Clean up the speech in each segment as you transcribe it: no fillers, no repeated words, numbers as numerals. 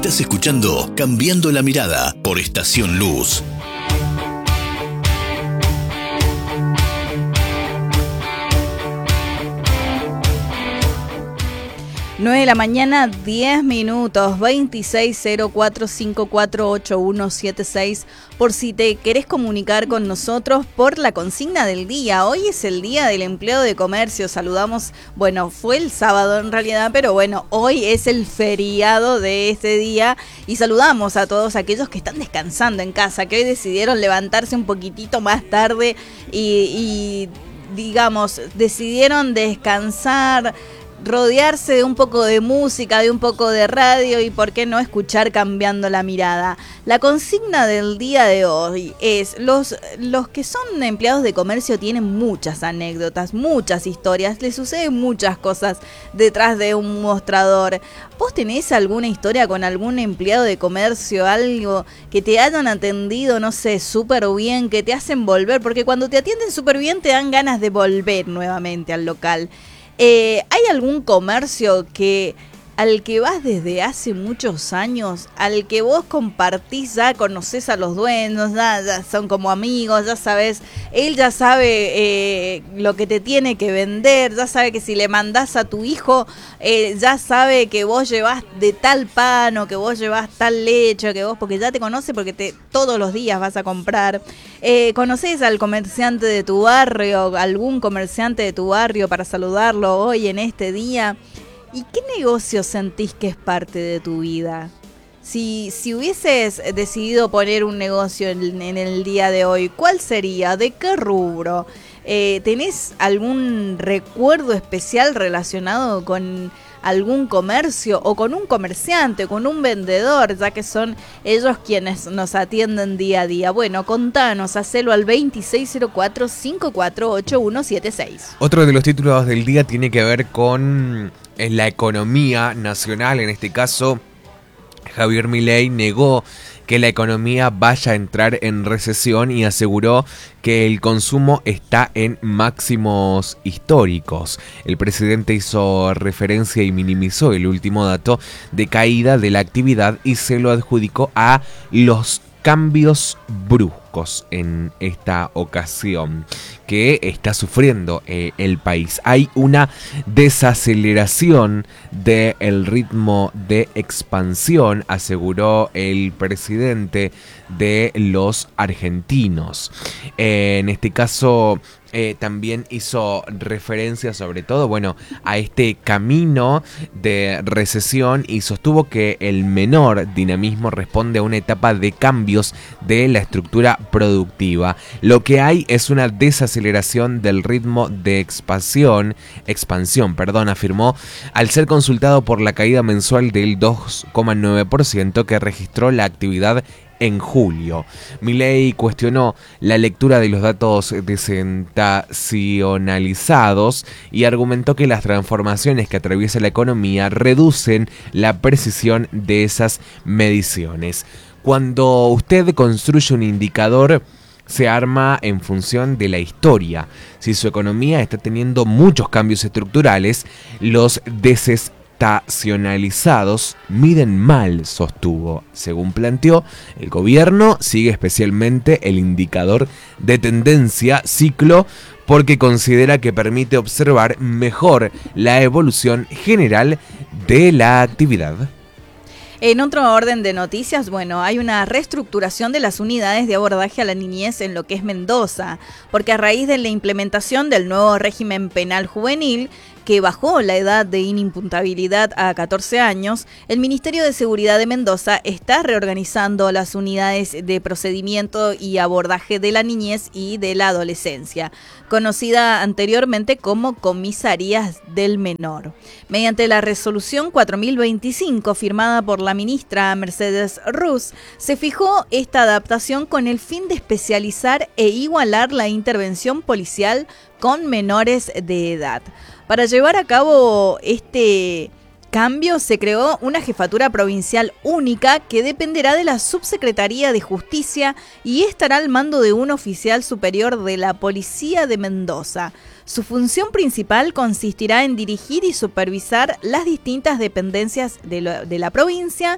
Estás escuchando Cambiando la Mirada por Estación Luz. Nueve de la mañana, 10 minutos, 2604548176, por si te querés comunicar con nosotros por la consigna del día. Hoy es el Día del Empleado de Comercio, saludamos, bueno, fue el sábado en realidad, pero bueno, hoy es el feriado de este día y saludamos a todos aquellos que están descansando en casa, que hoy decidieron levantarse un poquitito más tarde y digamos, decidieron descansar, rodearse de un poco de música, de un poco de radio y por qué no escuchar Cambiando la Mirada. La consigna del día de hoy es, los que son empleados de comercio tienen muchas anécdotas, muchas historias, les suceden muchas cosas detrás de un mostrador. ¿Vos tenés alguna historia con algún empleado de comercio, algo que te hayan atendido, no sé, súper bien, que te hacen volver? Porque cuando te atienden súper bien te dan ganas de volver nuevamente al local. ¿Hay algún comercio al que vas desde hace muchos años, al que vos compartís, ya conocés a los dueños, ya son como amigos, ya sabes, él ya sabe lo que te tiene que vender, ya sabe que si le mandás a tu hijo, ya sabe que vos llevás de tal pan o que vos llevás tal leche, que vos, porque ya te conoce porque todos los días vas a comprar? ¿Conocés al comerciante de tu barrio, algún comerciante de tu barrio para saludarlo hoy en este día? ¿Y qué negocio sentís que es parte de tu vida? Si hubieses decidido poner un negocio en el día de hoy, ¿cuál sería? ¿De qué rubro? ¿Tenés algún recuerdo especial relacionado con algún comercio o con un comerciante, con un vendedor, ya que son ellos quienes nos atienden día a día? Bueno, contanos, hacelo al 2604548176. Otro de los títulos del día tiene que ver con la economía nacional. En este caso, Javier Milei negó que la economía vaya a entrar en recesión y aseguró que el consumo está en máximos históricos. El presidente hizo referencia y minimizó el último dato de caída de la actividad y se lo adjudicó a los cambios bruscos en esta ocasión que está sufriendo el país. Hay una desaceleración del ritmo de expansión, aseguró el presidente de los argentinos. En este caso también hizo referencia sobre todo, a este camino de recesión y sostuvo que el menor dinamismo responde a una etapa de cambios de la estructura productiva. Lo que hay es una desaceleración del ritmo de expansión, afirmó al ser consultado por la caída mensual del 2,9% que registró la actividad en julio. Milei cuestionó la lectura de los datos desestacionalizados y argumentó que las transformaciones que atraviesa la economía reducen la precisión de esas mediciones. Cuando usted construye un indicador, se arma en función de la historia. Si su economía está teniendo muchos cambios estructurales, los desestacionalizados miden mal, sostuvo. Según planteó, el gobierno sigue especialmente el indicador de tendencia ciclo porque considera que permite observar mejor la evolución general de la actividad. En otro orden de noticias, hay una reestructuración de las unidades de abordaje a la niñez en lo que es Mendoza, porque a raíz de la implementación del nuevo régimen penal juvenil, que bajó la edad de inimputabilidad a 14 años, el Ministerio de Seguridad de Mendoza está reorganizando las unidades de procedimiento y abordaje de la niñez y de la adolescencia, conocida anteriormente como comisarías del menor. Mediante la resolución 4025 firmada por la ministra Mercedes Ruz, se fijó esta adaptación con el fin de especializar e igualar la intervención policial con menores de edad. Para llevar a cabo este cambio se creó una jefatura provincial única que dependerá de la Subsecretaría de Justicia y estará al mando de un oficial superior de la Policía de Mendoza. Su función principal consistirá en dirigir y supervisar las distintas dependencias de la provincia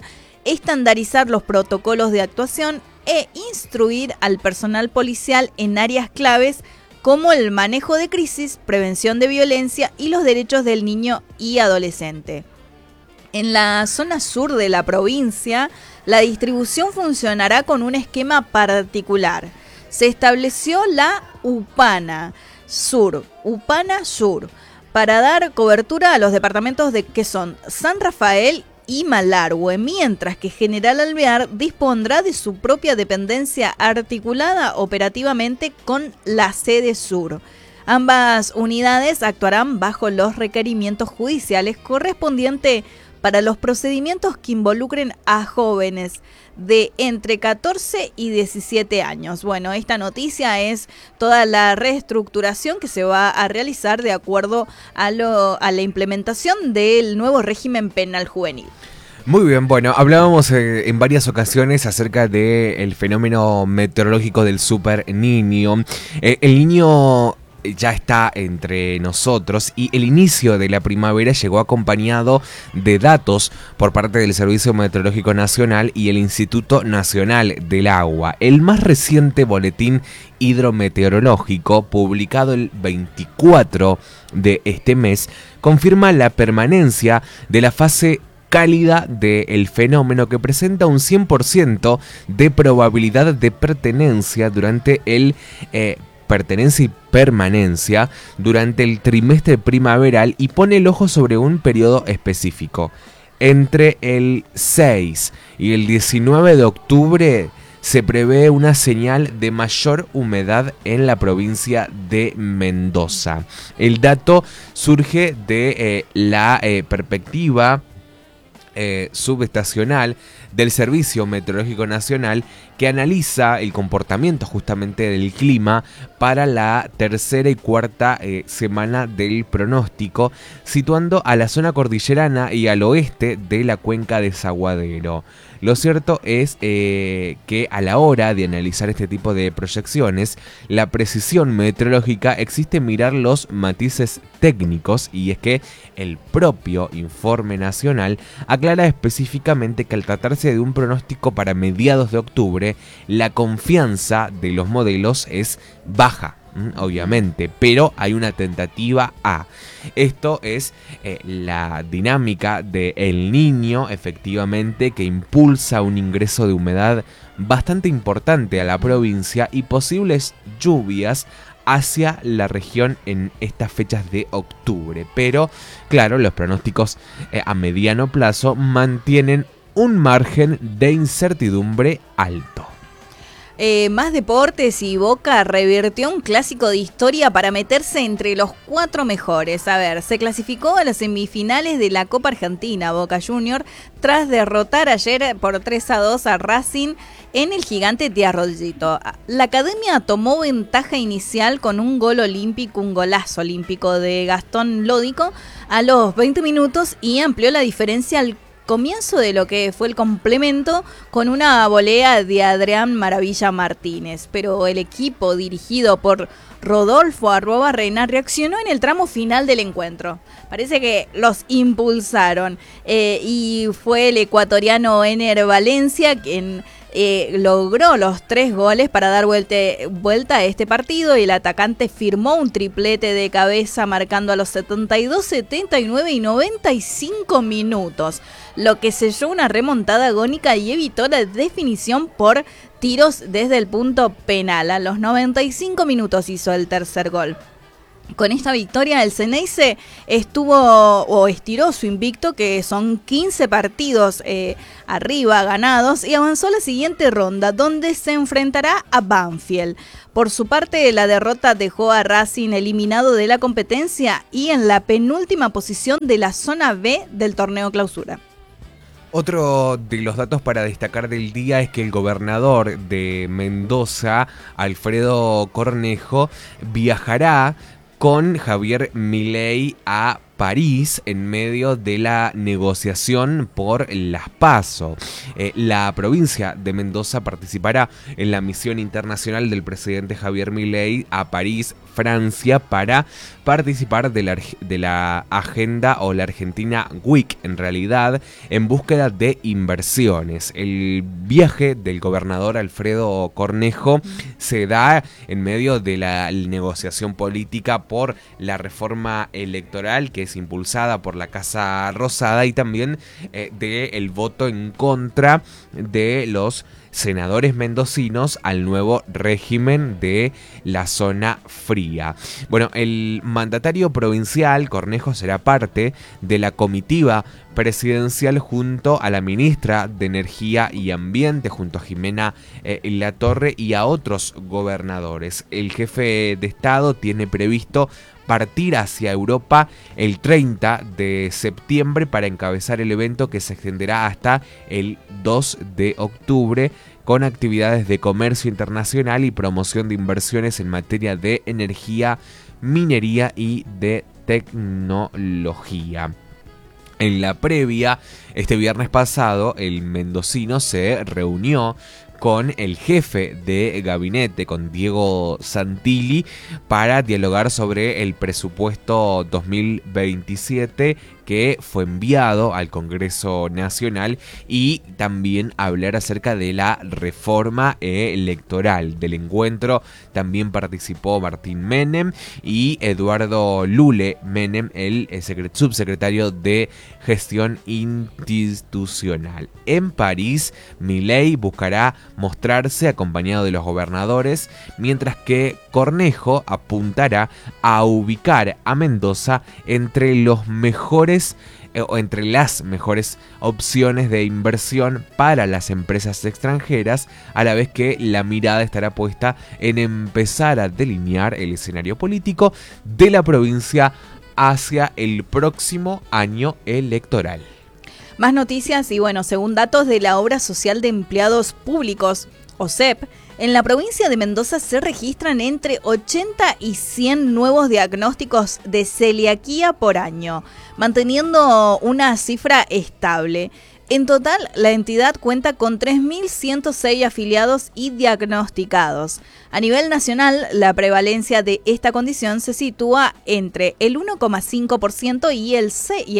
estandarizar los protocolos de actuación e instruir al personal policial en áreas claves como el manejo de crisis, prevención de violencia y los derechos del niño y adolescente. En la zona sur de la provincia, la distribución funcionará con un esquema particular. Se estableció la UPANA Sur, para dar cobertura a los departamentos que son San Rafael y Malargüe, mientras que General Alvear dispondrá de su propia dependencia articulada operativamente con la sede sur. Ambas unidades actuarán bajo los requerimientos judiciales correspondientes para los procedimientos que involucren a jóvenes de entre 14 y 17 años. Bueno, esta noticia es toda la reestructuración que se va a realizar de acuerdo a la implementación del nuevo régimen penal juvenil. Muy bien, bueno, hablábamos en varias ocasiones acerca del fenómeno meteorológico del Super Niño. El Niño ya está entre nosotros y el inicio de la primavera llegó acompañado de datos por parte del Servicio Meteorológico Nacional y el Instituto Nacional del Agua. El más reciente boletín hidrometeorológico, publicado el 24 de este mes, confirma la permanencia de la fase cálida del fenómeno, que presenta un 100% de probabilidad de pertenencia y permanencia durante el trimestre primaveral, y pone el ojo sobre un periodo específico. Entre el 6 y el 19 de octubre se prevé una señal de mayor humedad en la provincia de Mendoza. El dato surge de la perspectiva subestacional del Servicio Meteorológico Nacional, que analiza el comportamiento justamente del clima para la tercera y cuarta semana del pronóstico, situando a la zona cordillerana y al oeste de la cuenca de Saguadero. Lo cierto es que a la hora de analizar este tipo de proyecciones, la precisión meteorológica existe en mirar los matices técnicos, y es que el propio informe nacional aclara específicamente que al tratarse de un pronóstico para mediados de octubre, la confianza de los modelos es baja, obviamente, pero hay una tentativa A. Esto es la dinámica de El Niño, efectivamente, que impulsa un ingreso de humedad bastante importante a la provincia y posibles lluvias hacia la región en estas fechas de octubre. Pero, claro, los pronósticos a mediano plazo mantienen un margen de incertidumbre alto. Más deportes, y Boca revirtió un clásico de historia para meterse entre los 4 mejores. A ver, se clasificó a las semifinales de la Copa Argentina Boca Junior tras derrotar ayer por 3-2 a Racing en el Gigante de Arroyito. La academia tomó ventaja inicial con un golazo olímpico de Gastón Lódico a los 20 minutos y amplió la diferencia al comienzo de lo que fue el complemento con una volea de Adrián Maravilla Martínez, pero el equipo dirigido por Rodolfo Arruabarrena reaccionó en el tramo final del encuentro. Parece que los impulsaron y fue el ecuatoriano Ener Valencia quien logró los 3 goles para dar vuelta a este partido, y el atacante firmó un triplete de cabeza marcando a los 72, 79 y 95 minutos, lo que selló una remontada agónica y evitó la definición por tiros desde el punto penal. A los 95 minutos hizo el tercer gol. Con esta victoria el Ceneice estiró su invicto, que son 15 partidos arriba ganados, y avanzó a la siguiente ronda, donde se enfrentará a Banfield. Por su parte, la derrota dejó a Racing eliminado de la competencia y en la penúltima posición de la zona B del torneo clausura. Otro de los datos para destacar del día es que el gobernador de Mendoza, Alfredo Cornejo, viajará con Javier Milei a París en medio de la negociación por las PASO. La provincia de Mendoza participará en la misión internacional del presidente Javier Milei a París, Francia, para participar de la agenda o la Argentina Week, en realidad, en búsqueda de inversiones. El viaje del gobernador Alfredo Cornejo se da en medio de la negociación política por la reforma electoral que es impulsada por la Casa Rosada y también del voto en contra de los senadores mendocinos al nuevo régimen de la zona fría. Bueno, el mandatario provincial Cornejo será parte de la comitiva presidencial junto a la ministra de Energía y Ambiente, junto a Jimena Latorre y a otros gobernadores. El jefe de Estado tiene previsto partir hacia Europa el 30 de septiembre para encabezar el evento que se extenderá hasta el 2 de octubre con actividades de comercio internacional y promoción de inversiones en materia de energía, minería y de tecnología. En la previa, este viernes pasado, el mendocino se reunió con el jefe de gabinete, con Diego Santilli, para dialogar sobre el presupuesto 2027 que fue enviado al Congreso Nacional y también hablar acerca de la reforma electoral. Del encuentro también participó Martín Menem y Eduardo Lule Menem, el subsecretario de Gestión Institucional. En París, Milei buscará mostrarse acompañado de los gobernadores, mientras que Cornejo apuntará a ubicar a Mendoza entre los mejores o entre las mejores opciones de inversión para las empresas extranjeras, a la vez que la mirada estará puesta en empezar a delinear el escenario político de la provincia hacia el próximo año electoral. Más noticias y bueno, según datos de la Obra Social de Empleados Públicos, OSEP, en la provincia de Mendoza se registran entre 80 y 100 nuevos diagnósticos de celiaquía por año, manteniendo una cifra estable. En total, la entidad cuenta con 3.106 afiliados y diagnosticados. A nivel nacional, la prevalencia de esta condición se sitúa entre el 1,5% y el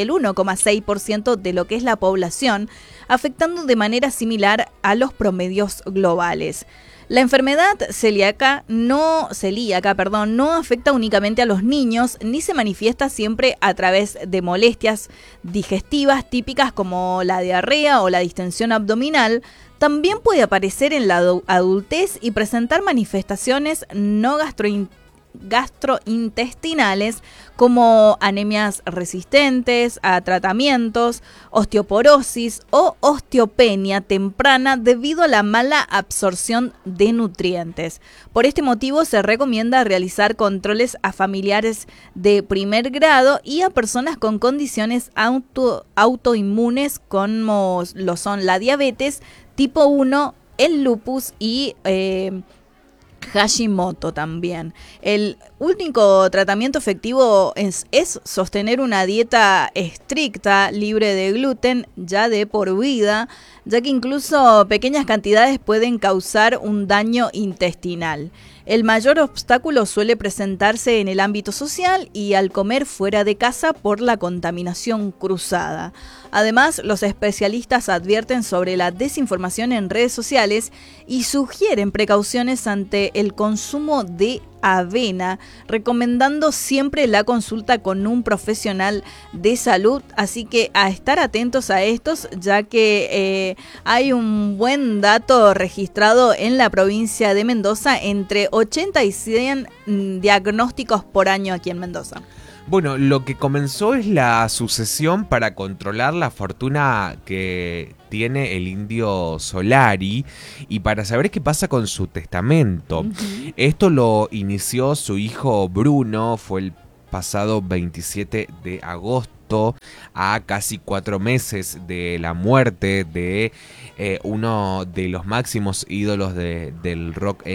1,6% de lo que es la población, afectando de manera similar a los promedios globales. La enfermedad celíaca no afecta únicamente a los niños ni se manifiesta siempre a través de molestias digestivas típicas como la diarrea o la distensión abdominal. También puede aparecer en la adultez y presentar manifestaciones no gastrointestinales como anemias resistentes a tratamientos, osteoporosis o osteopenia temprana debido a la mala absorción de nutrientes. Por este motivo se recomienda realizar controles a familiares de primer grado y a personas con condiciones autoinmunes como lo son la diabetes tipo 1, el lupus y Hashimoto también. El único tratamiento efectivo es sostener una dieta estricta, libre de gluten, ya de por vida, ya que incluso pequeñas cantidades pueden causar un daño intestinal. El mayor obstáculo suele presentarse en el ámbito social y al comer fuera de casa por la contaminación cruzada. Además, los especialistas advierten sobre la desinformación en redes sociales y sugieren precauciones ante el consumo de avena, recomendando siempre la consulta con un profesional de salud. Así que a estar atentos a estos, ya que hay un buen dato registrado en la provincia de Mendoza, entre 80 y 100 diagnósticos por año aquí en Mendoza. Bueno, lo que comenzó es la sucesión para controlar la fortuna que tiene el indio Solari y para saber qué pasa con su testamento. Uh-huh. Esto lo inició su hijo Bruno, fue el pasado 27 de agosto, a casi 4 meses de la muerte de uno de los máximos ídolos del rock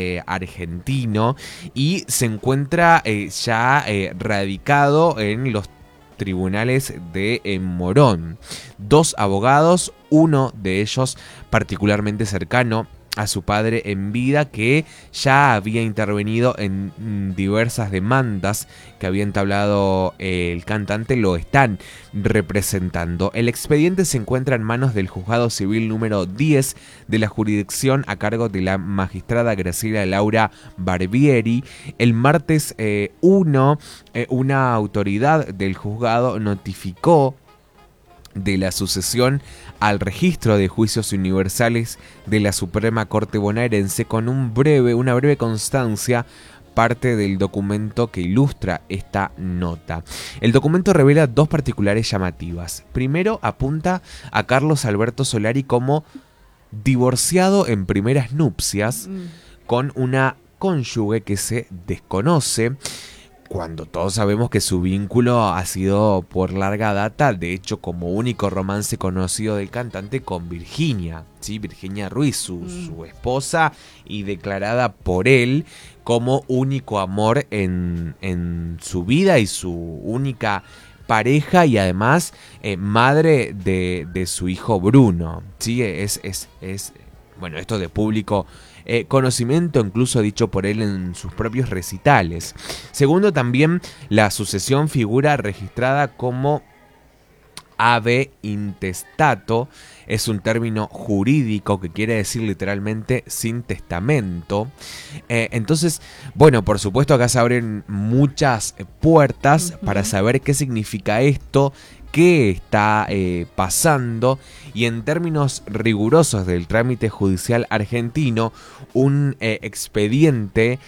argentino, y se encuentra ya radicado en los tribunales de Morón. 2 abogados, uno de ellos particularmente cercano a su padre en vida, que ya había intervenido en diversas demandas que había entablado el cantante, lo están representando. El expediente se encuentra en manos del Juzgado Civil número 10 de la jurisdicción a cargo de la magistrada Graciela Laura Barbieri. El martes 1, una autoridad del juzgado notificó de la sucesión al registro de juicios universales de la Suprema Corte bonaerense con una breve constancia, parte del documento que ilustra esta nota. El documento revela 2 particulares llamativas. Primero, apunta a Carlos Alberto Solari como divorciado en primeras nupcias con una cónyuge que se desconoce, cuando todos sabemos que su vínculo ha sido por larga data, de hecho como único romance conocido del cantante, con Virginia, ¿sí? Virginia Ruiz, su esposa, y declarada por él como único amor en su vida y su única pareja, y además madre de su hijo Bruno, ¿sí? Bueno, esto de público conocimiento, incluso dicho por él en sus propios recitales. Segundo, también la sucesión figura registrada como ave intestato. Es un término jurídico que quiere decir literalmente sin testamento. Entonces, bueno, por supuesto acá se abren muchas puertas para saber qué significa esto, qué está pasando, y en términos rigurosos del trámite judicial argentino, un expediente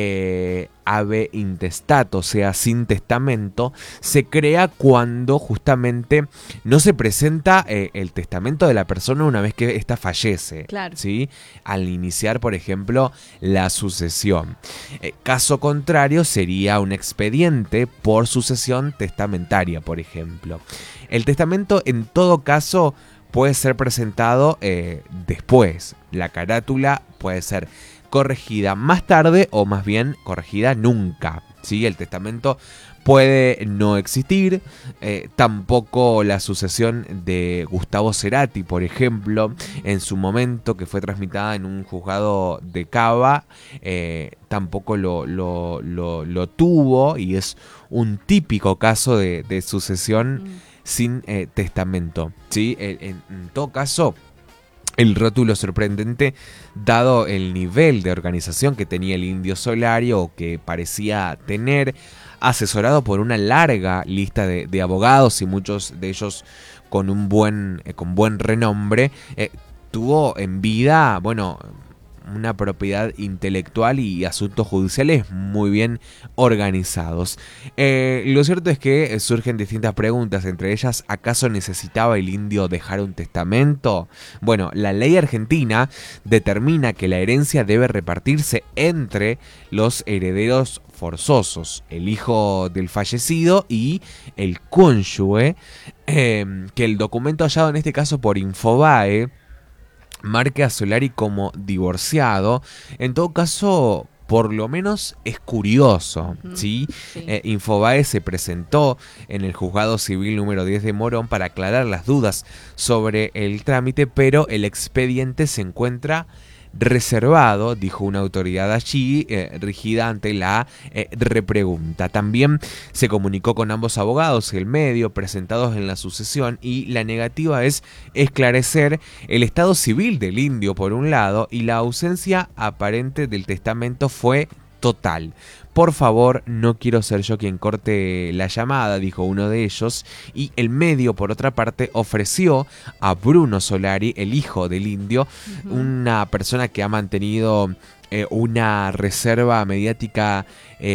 ave intestato, o sea, sin testamento, se crea cuando justamente no se presenta el testamento de la persona una vez que ésta fallece, claro, ¿sí? Al iniciar, por ejemplo, la sucesión. Caso contrario sería un expediente por sucesión testamentaria, por ejemplo. El testamento, en todo caso, puede ser presentado después. La carátula puede ser corregida más tarde o más bien corregida nunca, ¿sí? El testamento puede no existir, tampoco la sucesión de Gustavo Cerati, por ejemplo, en su momento, que fue transmitida en un juzgado de Cava, tampoco lo tuvo, y es un típico caso de sucesión sin testamento, ¿sí? En todo caso, el rótulo sorprendente, dado el nivel de organización que tenía el Indio Solari, o que parecía tener, asesorado por una larga lista de abogados, y muchos de ellos con buen renombre, tuvo en vida, bueno, una propiedad intelectual y asuntos judiciales muy bien organizados. Lo cierto es que surgen distintas preguntas, entre ellas, ¿acaso necesitaba el indio dejar un testamento? Bueno, la ley argentina determina que la herencia debe repartirse entre los herederos forzosos, el hijo del fallecido y el cónyuge, que el documento hallado en este caso por Infobae marque a Solari como divorciado. En todo caso, por lo menos es curioso, ¿sí? Infobae se presentó en el Juzgado Civil número 10 de Morón para aclarar las dudas sobre el trámite, pero el expediente se encuentra reservado, dijo una autoridad allí, rígida ante la repregunta. También se comunicó con ambos abogados y el medio presentados en la sucesión, y la negativa es esclarecer el estado civil del indio por un lado, y la ausencia aparente del testamento fue total. Por favor, no quiero ser yo quien corte la llamada, dijo uno de ellos, y el medio, por otra parte, ofreció a Bruno Solari, el hijo del indio, una persona que ha mantenido una reserva mediática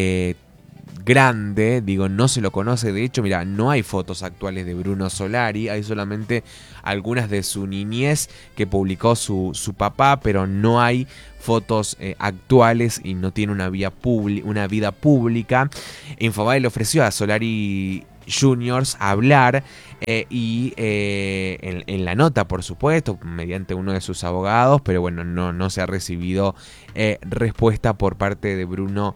grande, digo, no se lo conoce. De hecho, mira, no hay fotos actuales de Bruno Solari, hay solamente algunas de su niñez que publicó su papá, pero no hay fotos actuales, y no tiene una vida pública. Infobae le ofreció a Solari Juniors hablar, y en la nota, por supuesto, mediante uno de sus abogados, pero bueno, no se ha recibido respuesta por parte de Bruno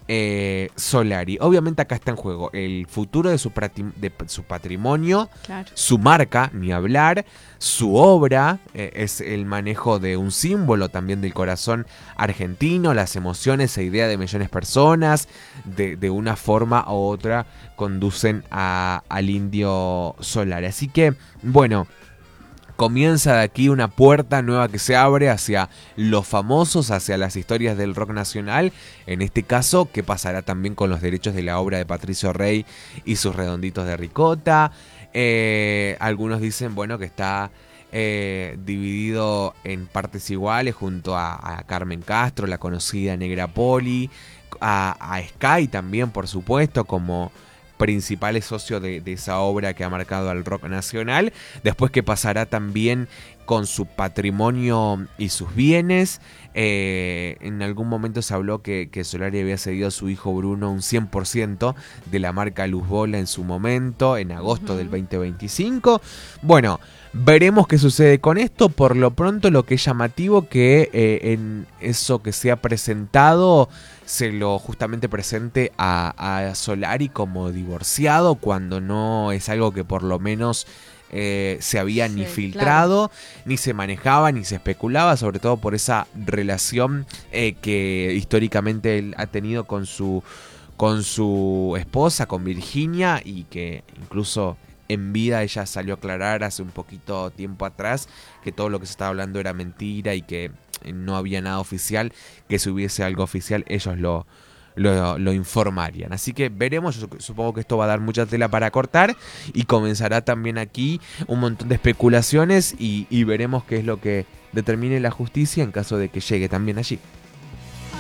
Solari. Obviamente acá está en juego el futuro de su patrimonio, Claro. su marca, ni hablar, su obra, es el manejo de un símbolo también del corazón argentino, las emociones e ideas de millones de personas, de una forma u otra conducen al Indio Solari. Así que, bueno, comienza de aquí una puerta nueva que se abre hacia los famosos, hacia las historias del rock nacional. En este caso, ¿qué pasará también con los derechos de la obra de Patricio Rey y sus redonditos de ricota? Algunos dicen, bueno, que está dividido en partes iguales junto a Carmen Castro, la conocida Negra Poli, a Sky también, por supuesto, como principales socios de esa obra que ha marcado al rock nacional. Después, que pasará también con su patrimonio y sus bienes. En algún momento se habló que Solari había cedido a su hijo Bruno un 100% de la marca Luz Bola en su momento, en agosto del 2025. Bueno, veremos qué sucede con esto. Por lo pronto, lo que es llamativo, que en eso que se ha presentado se lo justamente presente a Solari como divorciado, cuando no es algo que por lo menos se había ni filtrado, claro, ni se manejaba, ni se especulaba, sobre todo por esa relación que históricamente él ha tenido con su esposa, con Virginia, y que incluso en vida ella salió a aclarar hace un poquito tiempo atrás que todo lo que se estaba hablando era mentira y que no había nada oficial, que si hubiese algo oficial ellos lo informarían. Así que veremos, yo supongo que esto va a dar mucha tela para cortar y comenzará también aquí un montón de especulaciones y veremos qué es lo que determine la justicia en caso de que llegue también allí.